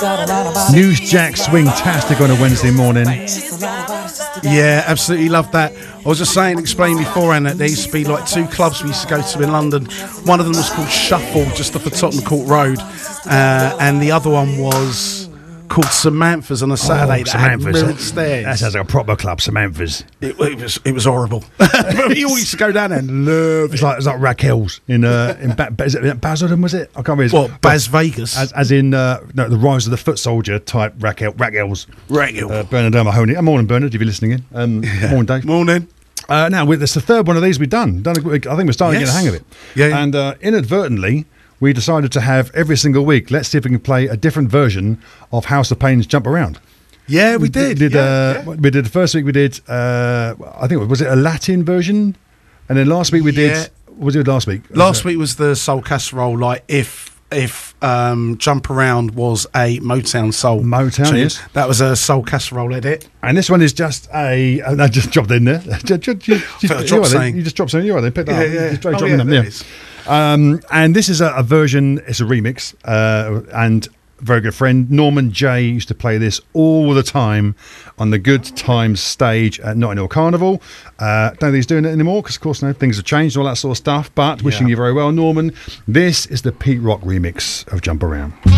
Newsjack Swing-tastic on a Wednesday morning. Yeah, absolutely love that. I was just explaining beforehand that there used to be like two clubs we used to go to in London. One of them was called Shuffle, just off the Tottenham Court Road, and the other one was called Samantha's on a Saturday. That had mirrored stairs. That sounds like a proper club, Samantha's. It was horrible. We all used to go down there and love it. It's like Raquel's in is it Basildon, was it? I can't remember. What, Bas Vegas? As in no, the Rise of the Foot Soldier type Raquel's. Bernard O'Mahony. Morning, Bernard, if you're listening in. Morning, Dave. Morning. Now, it's the third one of these we've done. I think we're starting to get the hang of it. Yeah. And inadvertently, we decided to have every single week, let's see if we can play a different version of House of Pain's Jump Around. Yeah, we did. We did the first week we did, I think, was it a Latin version? And then last week we did, what was it last week? Last week was the Soul Casserole, like if Jump Around was a Motown soul. Motown, yes. That was a Soul Casserole edit. And this one is just I just dropped in there. You just dropped something. You're right, then pick that up. And this is a version, it's a remix, and a very good friend Norman Jay used to play this all the time on the Good Times stage at Notting Hill Carnival. Don't think he's doing it anymore because, of course, things have changed, all that sort of stuff, but wishing you very well, Norman. This is the Pete Rock remix of Jump Around.